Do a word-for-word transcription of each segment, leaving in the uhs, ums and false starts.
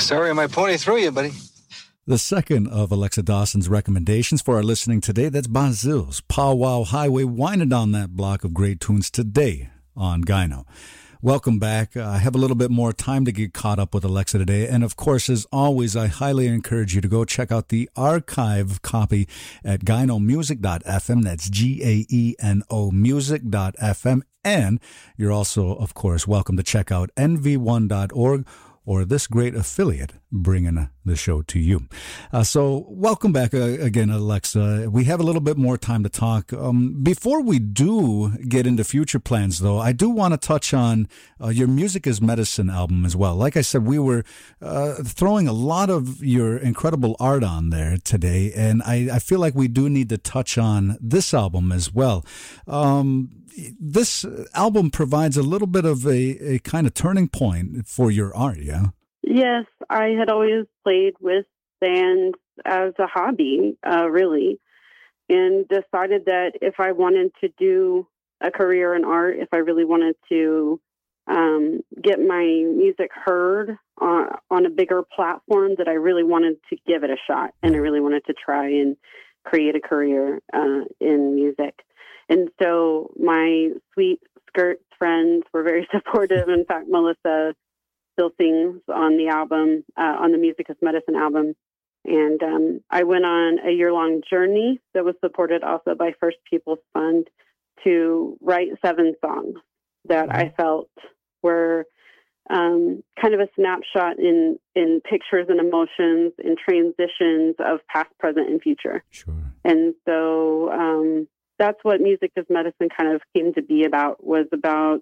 Sorry my pony threw you, buddy. The second of Alexa Dawson's recommendations for our listening today, that's Bazille's Pow Wow Highway, winding down that block of great tunes today on Gyno. Welcome back. I have a little bit more time to get caught up with Alexa today. And of course, as always, I highly encourage you to go check out the archive copy at gyno music dot f m. That's G A E N O music dot f m. And you're also, of course, welcome to check out N V one dot org or this great affiliate bringing the show to you. Uh, so welcome back uh, again, Alexa. We have a little bit more time to talk. Um, before we do get into future plans, though, I do want to touch on uh, your Music is Medicine album as well. Like I said, we were uh, throwing a lot of your incredible art on there today, and I, I feel like we do need to touch on this album as well. Um, this album provides a little bit of a, a kind of turning point for your art, yeah? Yes, I had always played with bands as a hobby, uh, really, and decided that if I wanted to do a career in art, if I really wanted to um, get my music heard on, on a bigger platform, that I really wanted to give it a shot, and I really wanted to try and create a career uh, in music. And so my sweet Skirts friends were very supportive. In fact, Melissa still sings on the album, uh, on the Music is Medicine album. And um, I went on a year-long journey that was supported also by First People's Fund to write seven songs that I felt were um, kind of a snapshot in, in pictures and emotions and transitions of past, present, and future. Sure. And so um, that's what Music is Medicine kind of came to be about, was about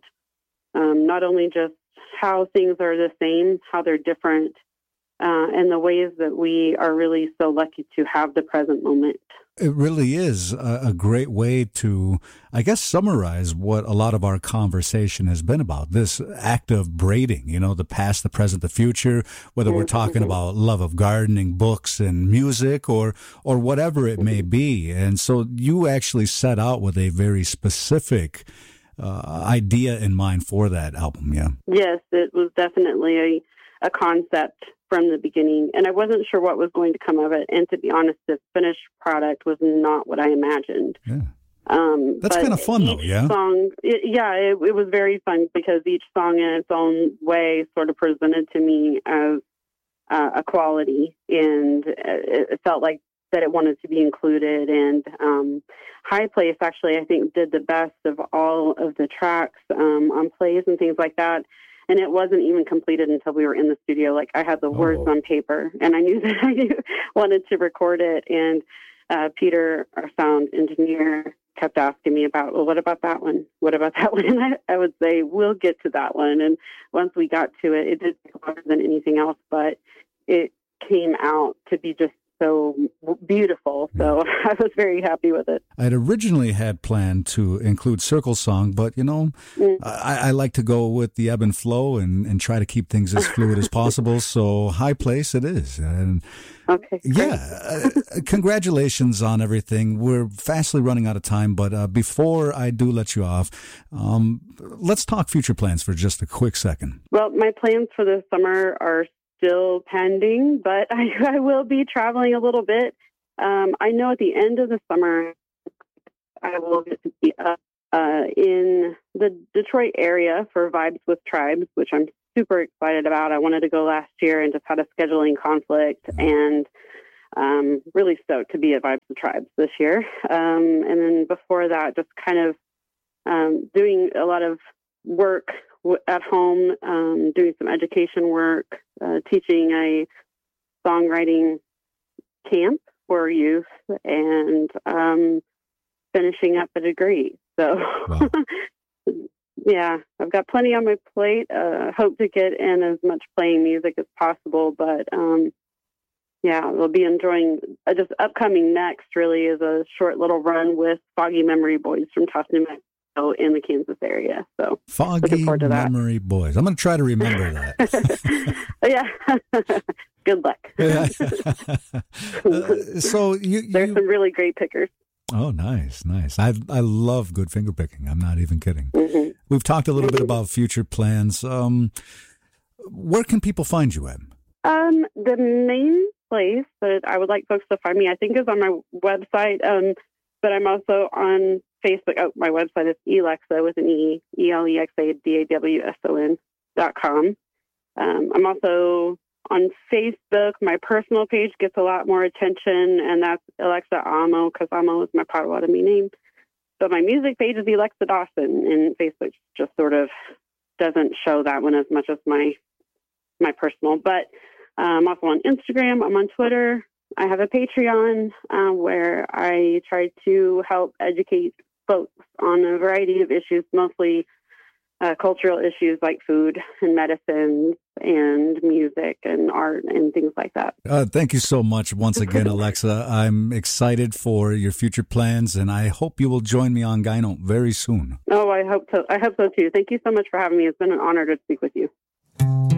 um, not only just how things are the same, how they're different, uh, and the ways that we are really so lucky to have the present moment. It really is a, a great way to, I guess, summarize what a lot of our conversation has been about, this act of braiding, you know, the past, the present, the future, whether we're talking about love of gardening, books, and music, or or whatever it may be. And so you actually set out with a very specific Uh, idea in mind for that album, yeah? Yes, it was definitely a, a concept from the beginning, and I wasn't sure what was going to come of it. And to be honest, the finished product was not what I imagined. Yeah. Um, That's kind of fun, though, yeah? Song, it, yeah, it, it was very fun because each song in its own way sort of presented to me as uh, a quality, and it, it felt like that it wanted to be included. And um, High Place actually, I think, did the best of all of the tracks um, on plays and things like that. And it wasn't even completed until we were in the studio. Like, I had the oh. words on paper, and I knew that I wanted to record it. And uh, Peter, our sound engineer, kept asking me about, well, what about that one? What about that one? And I, I would say, we'll get to that one. And once we got to it, it did take longer than anything else, but it came out to be just so beautiful. So I was very happy with it. I'd originally had planned to include Circle Song, but, you know, mm. I, I like to go with the ebb and flow and, and try to keep things as fluid as possible. So High Place it is. And okay. Yeah. uh, congratulations on everything. We're fastly running out of time, but uh, before I do let you off, um, let's talk future plans for just a quick second. Well, my plans for the summer are still pending, but I, I will be traveling a little bit. Um, I know at the end of the summer, I will get to be up uh, in the Detroit area for Vibes with Tribes, which I'm super excited about. I wanted to go last year and just had a scheduling conflict, and um, really stoked to be at Vibes with Tribes this year. Um, and then before that, just kind of um, doing a lot of work at home, um, doing some education work, uh, teaching a songwriting camp for youth, and um, finishing up a degree. So, wow. Yeah, I've got plenty on my plate. Uh, hope to get in as much playing music as possible, but um, yeah, we'll be enjoying uh, just upcoming next. Really, is a short little run with Foggy Memory Boys from Taos, New Mexico, in the Kansas area. So Foggy Memory Boys. I'm going to try to remember that. Yeah. Good luck. uh, so you, you, there's some really great pickers. Oh, nice, nice. I I love good finger picking. I'm not even kidding. Mm-hmm. We've talked a little bit about future plans. Um, where can people find you at? Um, the main place that I would like folks to find me, I think, is on my website. Um, but I'm also on Facebook. Oh, my website is Elexa with an E, E L E X A D A W S O N dot com. Um, I'm also on Facebook. My personal page gets a lot more attention, and that's Alexa Amo, because Amo is my Potawatomi name. So my music page is Alexa Dawson, and Facebook just sort of doesn't show that one as much as my my personal. But uh, I'm also on Instagram. I'm on Twitter. I have a Patreon uh, where I try to help educate folks on a variety of issues, mostly uh, cultural issues like food and medicine and music and art and things like that. Uh, thank you so much once again, Alexa. I'm excited for your future plans, and I hope you will join me on Gyno very soon. Oh, I hope so. I hope so too. Thank you so much for having me. It's been an honor to speak with you.